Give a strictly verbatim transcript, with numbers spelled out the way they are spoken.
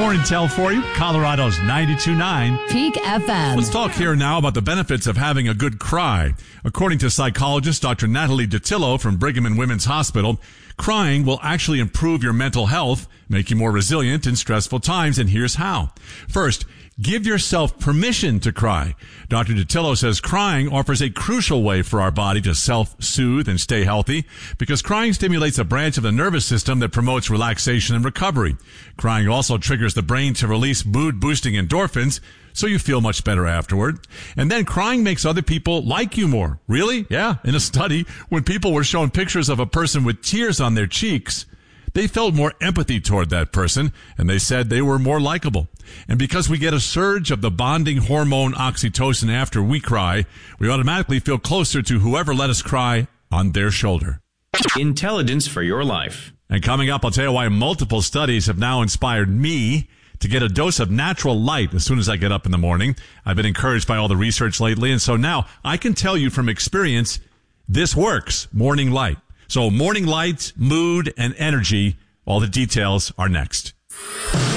More intel for you. Colorado's ninety-two point nine Peak F M. Let's talk here now about the benefits of having a good cry. According to psychologist Doctor Natalie DiTillo from Brigham and Women's Hospital, crying will actually improve your mental health, make you more resilient in stressful times, and here's how. First, give yourself permission to cry. Doctor DiTillo says crying offers a crucial way for our body to self-soothe and stay healthy because crying stimulates a branch of the nervous system that promotes relaxation and recovery. Crying also triggers the brain to release mood-boosting endorphins, so you feel much better afterward. And then crying makes other people like you more. Really? Yeah. In a study, when people were shown pictures of a person with tears on their cheeks, they felt more empathy toward that person, and they said they were more likable. And because we get a surge of the bonding hormone oxytocin after we cry, we automatically feel closer to whoever let us cry on their shoulder. Intelligence for your life. And coming up, I'll tell you why multiple studies have now inspired me to get a dose of natural light as soon as I get up in the morning. I've been encouraged by all the research lately, and so now I can tell you from experience, this works, morning light. So morning light, mood, and energy, all the details are next.